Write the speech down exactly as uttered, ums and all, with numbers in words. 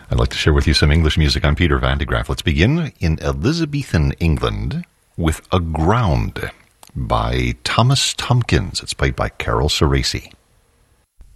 I'd like to share with you some English music. I'm Peter Van de Graaff. Let's begin in Elizabethan England with Aground by Thomas Tomkins. It's played by Carol Ceresi.